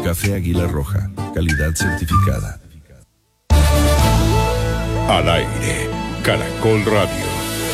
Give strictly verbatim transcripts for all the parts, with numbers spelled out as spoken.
Café Águila Roja, calidad certificada. Al aire, Caracol Radio.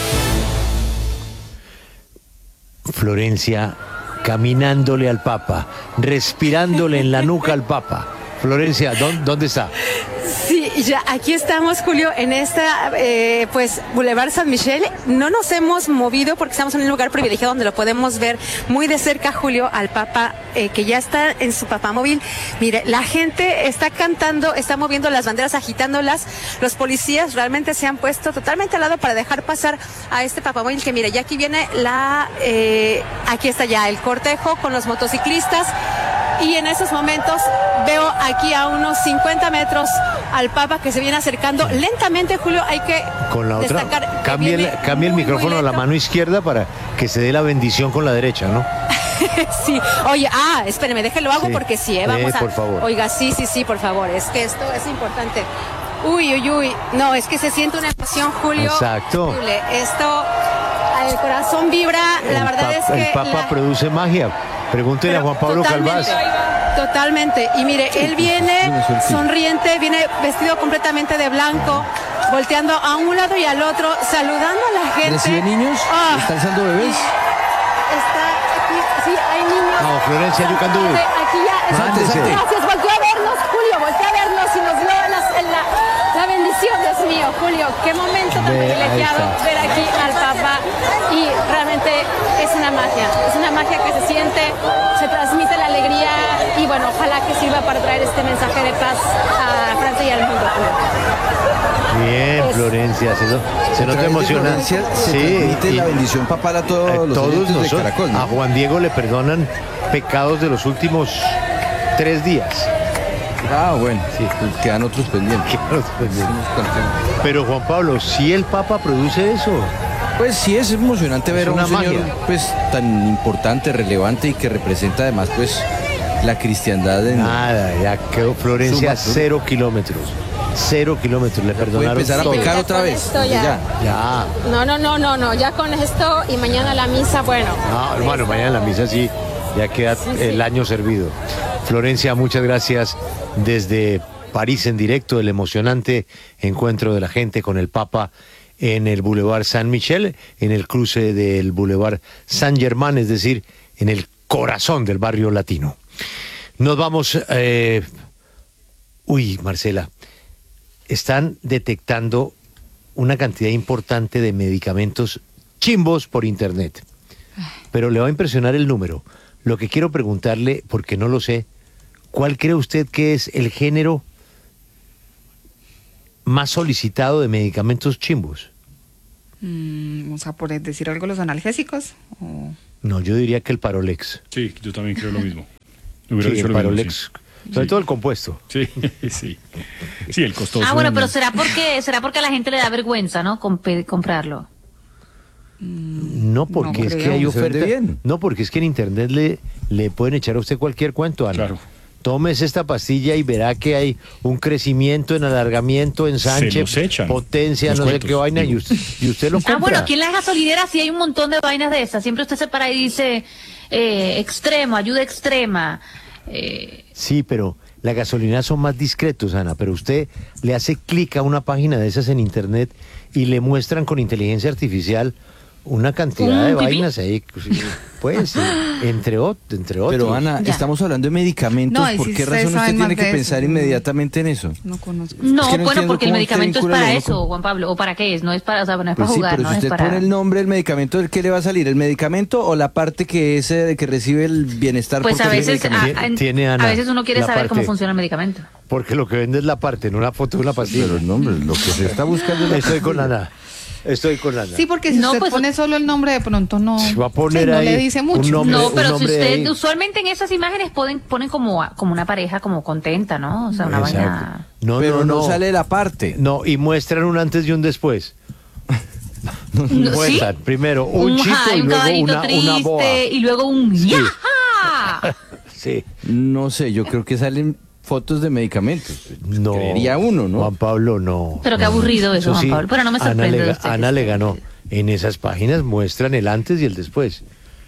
Florencia caminándole al Papa, respirándole en la nuca al Papa. Florencia, ¿dónde, dónde está? Sí, ya aquí estamos, Julio, en esta, eh, pues, Boulevard San Michel. No nos hemos movido porque estamos en un lugar privilegiado donde lo podemos ver muy de cerca, Julio, al Papa, eh, que ya está en su papamóvil. Mire, la gente está cantando, está moviendo las banderas, agitándolas. Los policías realmente se han puesto totalmente al lado para dejar pasar a este papamóvil, que mire, ya aquí viene la, eh, aquí está ya el cortejo con los motociclistas. Y en esos momentos veo aquí a unos cincuenta metros al Papa que se viene acercando lentamente, Julio. Hay que con la otra, destacar cambie el, cambie el micrófono a la mano izquierda para que se dé la bendición con la derecha, ¿no? Sí, oye, ah, espéreme, déjelo hago sí. porque sí, eh, vamos eh, a... por favor. Oiga, sí, sí, sí, por favor, es que esto es importante. Uy, uy, uy, no, es que se siente una emoción, Julio. Exacto. Increíble. Esto, el corazón vibra, la el verdad papa, es que... El Papa la... produce magia. Pregúntele Pero a Juan Pablo totalmente, Calvás. Totalmente. Y mire, él viene sonriente, viene vestido completamente de blanco, volteando a un lado y al otro, saludando a la gente. ¿Recibe niños? Oh, ¿Está alzando bebés? Está aquí, sí, hay niños. No, Florencia, yo canto. Aquí ya. Mándese. Gracias, volteó a vernos, Julio, volteó a vernos y nos dio la, la, la bendición, Dios mío, Julio. Qué momento tan Ve, privilegiado ver aquí al Papa. Y realmente es una magia, es una magia que se siente, se transmite la alegría y bueno, ojalá que sirva para traer este mensaje de paz a Francia y al mundo. Bien, es... Florencia, se, no, se nota emocionante. Se sí, transmite y la bendición papal a todos eh, los todos nosotros, de Caracol, ¿no? A Juan Diego le perdonan pecados de los últimos tres días. Ah, bueno, sí, pues quedan otros pendientes. Quedan otros pendientes. Pero Juan Pablo, ¿sí el Papa produce eso? Pues sí, es emocionante ver a un magia. señor pues tan importante, relevante y que representa además pues la cristiandad en... Nada, ya quedó Florencia cero kilómetros. Cero kilómetros, le perdonaron. ¿Puede empezar todo. a pecar otra vez? Ya. ya. Ya. No, no, no, no, no, ya con esto y mañana la misa, bueno. No, hermano, mañana la misa sí, ya queda sí, sí. el año servido. Florencia, muchas gracias desde París en directo, el emocionante encuentro de la gente con el Papa en el Boulevard San Michel, en el cruce del Boulevard Saint Germain, es decir, en el corazón del barrio latino. Nos vamos... Eh... Uy, Marcela, están detectando una cantidad importante de medicamentos chimbos por internet, pero le va a impresionar el número. Lo que quiero preguntarle, porque no lo sé, ¿cuál cree usted que es el género más solicitado de medicamentos chimbos? Mm, o sea, por decir algo, los analgésicos. O... No, yo diría que el Parolex. Sí, yo también creo lo mismo. Sí, el lo Parolex. Mismo, sí. Sobre sí. todo el compuesto. Sí, sí. Sí, el costoso. Ah, bueno, pero será porque será porque a la gente le da vergüenza, ¿no? Comp- comprarlo. No, porque no es creo. que hay Se oferta. vende bien. No, porque es que en internet le, le pueden echar a usted cualquier cuento, Ana. Claro. Tómese esta pastilla y verá que hay un crecimiento en alargamiento, ensanche, potencia, los no cuentos, sé qué vaina, y usted, y usted lo compra. Ah, bueno, aquí en las gasolineras sí hay un montón de vainas de esas. Siempre usted se para y dice eh, extremo, ayuda extrema. Eh... Sí, pero las gasolineras son más discretos, Ana, pero usted le hace clic a una página de esas en internet y le muestran con inteligencia artificial una cantidad de vainas ahí, pues, entre, ot- entre otros. Pero Ana, Ya. estamos hablando de medicamentos, No, y ¿por si qué ustedes razón usted saben tiene más que de pensar eso, no. inmediatamente en eso? No conozco. No, Es que no bueno, entiendo porque el cómo medicamento es usted para vincula eso, uno Juan Pablo. ¿O para qué es? No es para, o sea, no es para Pues sí, jugar, pero no si es usted para... pone el nombre del medicamento, ¿de qué le va a salir? ¿El medicamento o la parte que es eh, que recibe el bienestar? Pues por a coger el veces, medicamento? a, a- Tiene, Ana, a veces uno quiere la saber cómo parte. funciona el medicamento. Porque lo que vende es la parte, no la foto de una pastilla. Pero el nombre, lo que se está buscando es la Estoy con Ana. Estoy con Ana. Sí, porque si No, usted pues- pone solo el nombre, de pronto no, Se va a poner sí, no ahí le dice un mucho. nombre. No, un pero si nombre usted, ahí. usualmente en esas imágenes ponen, ponen como, como una pareja como contenta, ¿no? O sea, una Exacto. vaina... No, Pero no, no, no. sale la parte. No, y muestran un antes y un después. No, ¿sí? Muestran primero un, Un, chico ja, y un luego caballito una, una boa. triste y luego un Sí. ¡yaja! Sí. No sé, yo creo que salen fotos de medicamentos. No. Creería uno, ¿no? Juan Pablo, no. Pero qué aburrido eso, Juan Pablo. Pero no me Ana sorprende le, de ga- usted. Ana le ganó. En esas páginas muestran el antes y el después.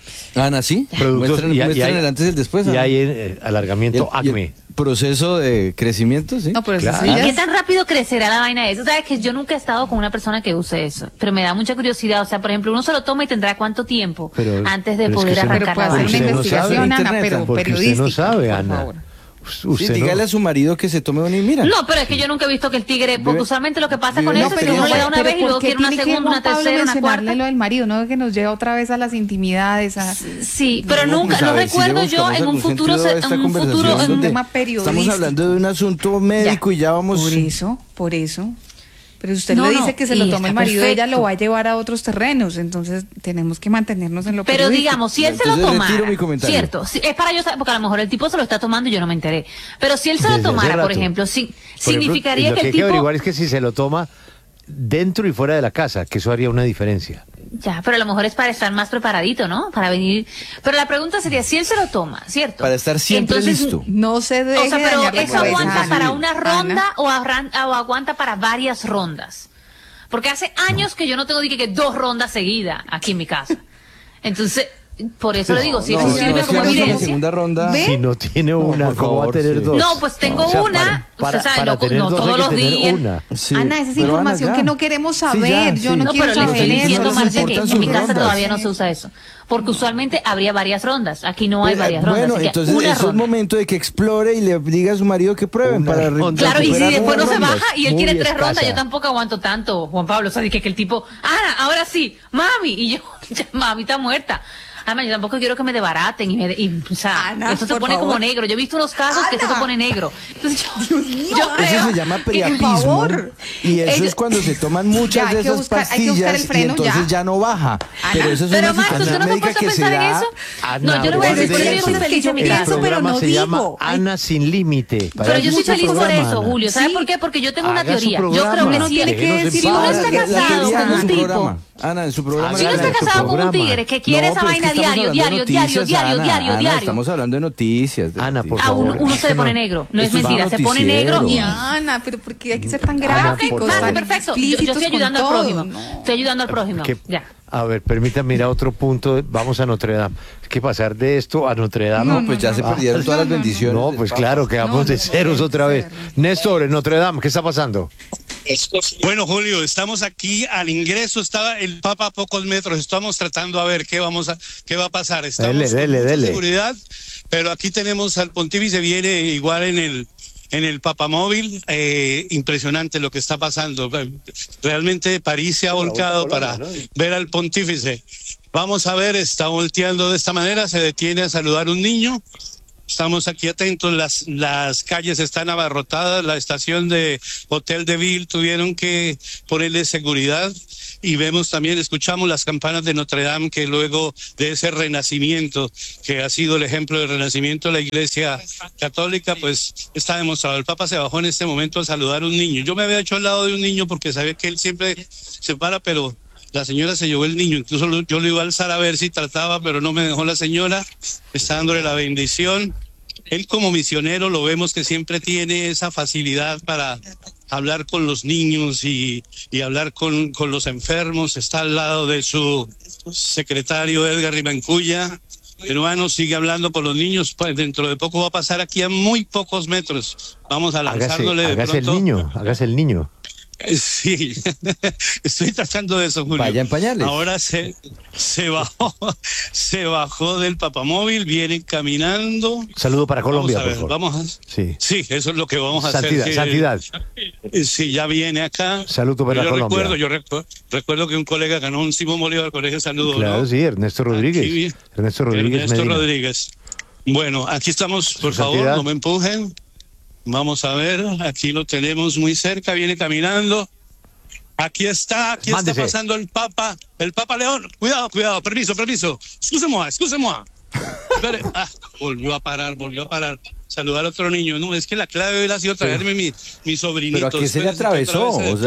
Ana, ¿sí? Productos, Muestran, y, y muestran hay, el antes y el después. y Ana. hay eh, alargamiento Y el- y el acme. proceso de crecimiento, ¿sí? No, pero eso Claro. sí ¿Y ya qué es- tan rápido crecerá la vaina de eso? ¿Sabes que yo nunca he estado con una persona que use eso? Pero me da mucha curiosidad. O sea, por ejemplo, uno se lo toma y tendrá cuánto tiempo Pero- antes de pero es que poder usted no- arrancar Pero puede la hacer Porque una vaina. usted no sabe investigación, Ana, Internet, pero Porque usted periodística. no sabe, por Ana. favor. Sí, Usted no- dígale a su marido que se tome una y mira. No, pero es que yo nunca he visto que el tigre, porque Vive- usualmente lo que pasa vive con una eso es que uno le da una pero vez y ¿por luego qué quiere una tiene que segunda, una Juan Pablo tercera, una mencionarle cuarta. lo del marido, no que nos lleva otra vez a las intimidades, a Sí, pero No, nunca, pues, a no ver, si recuerdo le yo buscamos en un algún futuro, sentido a se- esta en un futuro, conversación es un donde tema periodístico. Estamos hablando de un asunto médico y ya vamos. por eso, por eso. Pero usted No, le no, dice que se lo y tome el está marido, ella perfecto. lo va a llevar a otros terrenos, entonces tenemos que mantenernos en lo Pero periodístico. digamos, si él se lo Entonces, retiro tomara, mi comentario. cierto, si- es para yo saber, porque a lo mejor el tipo se lo está tomando y yo no me enteré. Pero si él se lo Desde hace tomara, por rato. ejemplo, si, Por ejemplo, significaría lo que que el hay que tipo... averiguar es que si se lo toma dentro y fuera de la casa, que eso haría una diferencia. Ya, pero a lo mejor es para estar más preparadito, ¿no? Para venir... Pero la pregunta sería, si él se lo toma, ¿cierto? Para estar siempre Entonces, listo. No se deje O sea, pero dañar la ¿eso cabeza, aguanta Ana. para una ronda Ana, o, arran- o aguanta para varias rondas? Porque hace años que yo no tengo dije, que dos rondas seguidas aquí en mi casa. Entonces, por eso le digo, si No, eso no, sirve si como vamos a la evidencia... segunda ronda. ¿Ve? Si no tiene una, por ¿cómo va a favor, tener sí. dos? No, pues tengo O sea, una, Para, o sea, para no- tener no dos todos hay que los tener días. una. Sí, Ana, esa es pero información ya. que no queremos Sí, saber. ya, Yo sí. no No, quiero pero le saber estoy eso. diciendo, no les Marcia, que importan en sus mi casa rondas. todavía no se usa eso. Porque usualmente habría varias rondas. Aquí no hay Pues, varias rondas. bueno, así que entonces una eso es ronda. momento de que explore y le diga a su marido que prueben Una para ronda. Claro, y si recuperar después no unas se rondas. baja y él Muy quiere tres escasa. rondas, yo tampoco aguanto tanto, Juan Pablo. O sea, que, que el tipo, Ana, ahora sí, mami. Y yo, ya, mami está muerta. Además, yo tampoco quiero que me desbaraten y me... de- y, o sea, Ana, eso se por pone favor. como negro. Yo he visto unos casos que eso se Ana. pone negro. Entonces yo, yo Eso creo se llama que- priapismo. favor. Y eso Ellos- es cuando se toman muchas Ya, hay de que esas buscar- hay que buscar el pastillas y freno, entonces ya. ya. no baja. Pero eso es Pero una Marta, ¿usted situación no se ha médica puesto a que se pensar en da. eso? Ana, No, yo le voy a decir, guarde por eso yo eso. soy feliz en mi El pienso, casa. pero programa no se digo. llama Ay. Ana sin límite. Para Pero yo eso soy es su feliz por programa, eso, Ana. Julio. ¿Sabes Sí. por qué? Porque yo tengo una Haga su teoría. Yo creo programa. que Uno si tiene él, que Déjenos en decir, si uno paz. está La- la casado teoría con de un su tipo... programa. Ana, en su programa. Si uno Hágala está en su casado con un programa. tigre que quiere No, esa pero es que vaina estamos diario, hablando de diario, diario, noticias, diario, Ana. diario, Ana, diario. Estamos hablando de noticias. de Ana, por noticias. A uno, favor. uno se le Eso pone no- negro. No es eso es mentira, se pone noticiero. negro y... Ana, pero ¿por qué hay que ser tan Ana, gráficos, por Marta, favor. tan perfecto. Yo, yo explícitos estoy ayudando con al todo? prójimo. No. Estoy ayudando al prójimo. Que- Ya. A ver, permítame ir a otro punto. Vamos a Notre Dame. Es que pasar de esto a Notre Dame. No, pues ya se Ah, perdieron todas las bendiciones. No, del pues Papa. claro, quedamos No, de no, ceros no, otra no, vez. no. Néstor, en Notre Dame, ¿qué está pasando? Bueno, Julio, estamos aquí al ingreso, estaba el Papa a pocos metros, estamos tratando a ver qué vamos a qué va a pasar. Estamos Dele, con dele, mucha dele. seguridad, pero aquí tenemos al pontífice, viene igual en el en el papamóvil, eh, impresionante lo que está pasando. Realmente París se ha volcado para ver al pontífice. Vamos a ver, está volteando de esta manera, se detiene a saludar a un niño. Estamos aquí atentos, las, las calles están abarrotadas, la estación de Hotel de Ville tuvieron que ponerle seguridad y vemos también, escuchamos las campanas de Notre Dame que luego de ese renacimiento, que ha sido el ejemplo del renacimiento de la Iglesia Católica, pues está demostrado. El Papa se bajó en este momento a saludar a un niño. Yo me había hecho al lado de un niño porque sabía que él siempre se para, pero la señora se llevó el niño, incluso lo, yo lo iba a alzar a ver si trataba, pero no me dejó la señora, está dándole la bendición. Él como misionero lo vemos que siempre tiene esa facilidad para hablar con los niños y, y hablar con, con los enfermos, está al lado de su secretario Edgar Rimancuya. Hermano, sigue hablando con los niños, pues dentro de poco va a pasar aquí a muy pocos metros. Vamos a Hágase, lanzándole de hágase el pronto. niño, hágase el niño. Eh, Sí, estoy tratando de eso, Julio. Vaya en pañales. Ahora se, se bajó, se bajó del papamóvil, viene caminando. Saludo para Colombia, Vamos a ver, por favor. vamos a, Sí. sí, eso es lo que vamos a Santidad, hacer. santidad. Eh, Sí, ya viene acá. Saludo para yo Colombia. recuerdo, yo recuerdo, recuerdo que un colega ganó un Simón Bolívar Colegio Saludo, Claro, ¿no? sí, Ernesto Rodríguez. Aquí, Ernesto Rodríguez Ernesto Medina. Rodríguez. Bueno, aquí estamos, por Su favor, santidad. no me empujen. Vamos a ver, aquí lo tenemos muy cerca, viene caminando. Aquí está, aquí Mándese. está pasando el Papa, el Papa León. Cuidado, cuidado, permiso, permiso. Excuse-moi, excuse-moi. Espere. Ah, volvió a parar, volvió a parar. Saludar a otro niño. No, es que la clave de él ha sido traerme mi, mi sobrinito. Pero ¿a qué se le Espérese, que atravesó? otra vez se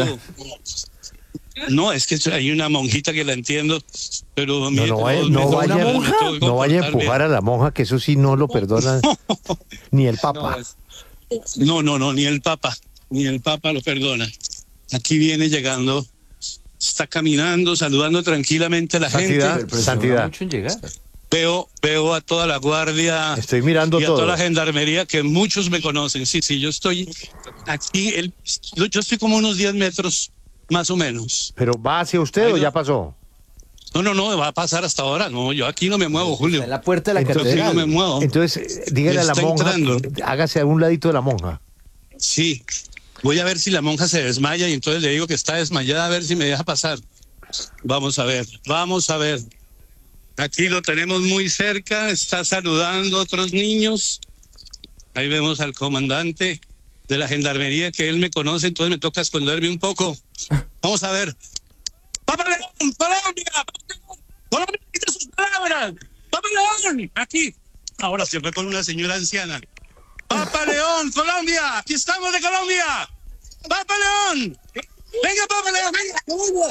O sea. detuvo. No, es que hay una monjita que la entiendo, pero No, mire, no vaya, me no tuvo- vaya, me tuvo que no vaya a comportar empujar bien. a la monja, que eso sí no lo perdona ni el Papa. No, no, no, ni el Papa, ni el Papa lo perdona. Aquí viene llegando, está caminando, saludando tranquilamente a la Santidad, gente. Pero se santidad. demora mucho en llegar. Veo, veo a toda la guardia. Estoy mirando y a todo. toda la gendarmería, que muchos me conocen. Sí, sí, yo estoy aquí, el, yo, yo estoy como unos diez metros, más o menos. ¿Pero va hacia usted Ay, o no. ya pasó? No, no, no, va a pasar hasta ahora. No, yo aquí no me muevo, Julio. En la puerta de la Entonces, Yo aquí catedral. no me muevo. Entonces, eh, dígale a la Está monja, entrando. hágase a un ladito de la monja. Sí, voy a ver si la monja se desmaya y entonces le digo que está desmayada, a ver si me deja pasar. Vamos a ver, vamos a ver. Aquí lo tenemos muy cerca, está saludando a otros niños. Ahí vemos al comandante de la gendarmería, que él me conoce, entonces me toca esconderme un poco. Vamos a ver. ¡Papa León! ¡Colombia! ¡Colombia, quita sus palabras! ¡Papa León! Aquí. Ahora se fue con una señora anciana. ¡Papa León! ¡Colombia! ¡Aquí estamos de Colombia! ¡Papa León! ¡Venga, Papa León! ¡Venga! ¡Colombia!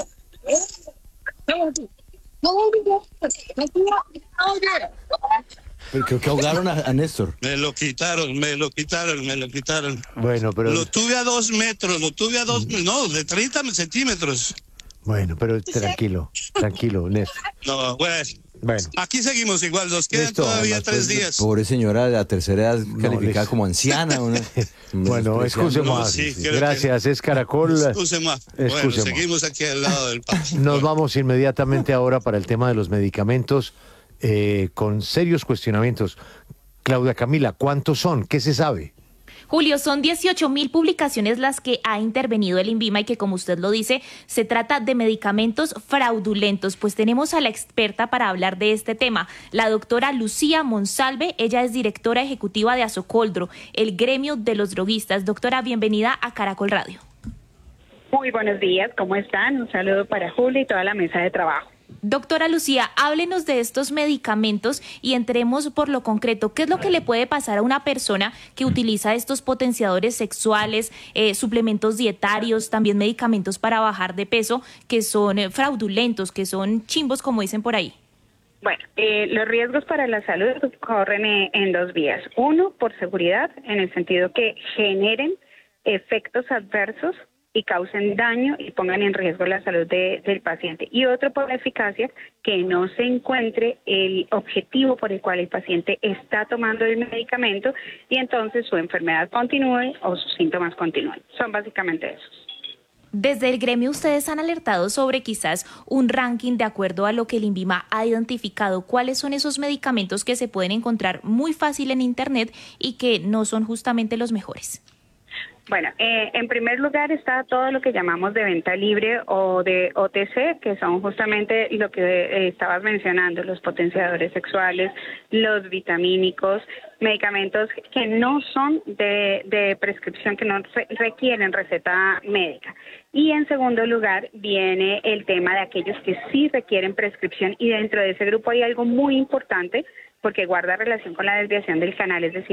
Pero creo que ahogaron a, a Néstor. Me lo quitaron, me lo quitaron, me lo quitaron. Bueno, pero... Lo tuve a dos metros, lo tuve a dos, no, de treinta centímetros. Bueno, pero tranquilo, tranquilo, Néstor. No, bueno. Bueno. Aquí seguimos igual, nos quedan Listo, todavía además, tres pues, días. Pobre señora de la tercera edad calificada les- como anciana. Una, Bueno, excuse No, más. sí, creo que- Gracias, es Caracol. Excuse más. Bueno, Excuse más. seguimos aquí al lado del Papa. Nos vamos inmediatamente ahora para el tema de los medicamentos eh, con serios cuestionamientos. Claudia Camila, ¿cuántos son? ¿Qué se sabe? Julio, son dieciocho mil publicaciones las que ha intervenido el INVIMA y que, como usted lo dice, se trata de medicamentos fraudulentos. Pues tenemos a la experta para hablar de este tema, la doctora Lucía Monsalve. Ella es directora ejecutiva de Asocoldro, el gremio de los droguistas. Doctora, bienvenida a Caracol Radio. Muy buenos días, ¿cómo están? Un saludo para Julio y toda la mesa de trabajo. Doctora Lucía, háblenos de estos medicamentos y entremos por lo concreto. ¿Qué es lo que le puede pasar a una persona que utiliza estos potenciadores sexuales, eh, suplementos dietarios, también medicamentos para bajar de peso, que son eh, fraudulentos, que son chimbos, como dicen por ahí? Bueno, eh, los riesgos para la salud corren eh, en dos vías. Uno, por seguridad, en el sentido que generen efectos adversos y causen daño y pongan en riesgo la salud de, del paciente. Y otro, por la eficacia, que no se encuentre el objetivo por el cual el paciente está tomando el medicamento y entonces su enfermedad continúe o sus síntomas continúen. Son básicamente esos. Desde el gremio ustedes han alertado sobre quizás un ranking de acuerdo a lo que el INVIMA ha identificado. ¿Cuáles son esos medicamentos que se pueden encontrar muy fácil en Internet y que no son justamente los mejores? Bueno, eh, en primer lugar está todo lo que llamamos de venta libre o de O T C, que son justamente lo que eh, estabas mencionando, los potenciadores sexuales, los vitamínicos, medicamentos que no son de, de prescripción, que no re- requieren receta médica. Y en segundo lugar viene el tema de aquellos que sí requieren prescripción y dentro de ese grupo hay algo muy importante porque guarda relación con la desviación del canal, es decir,